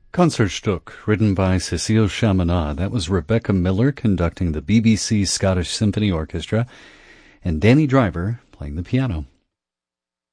Concertstück, written by Cécile Chaminade. That was Rebecca Miller conducting the BBC Scottish Symphony Orchestra, and Danny Driver playing the piano.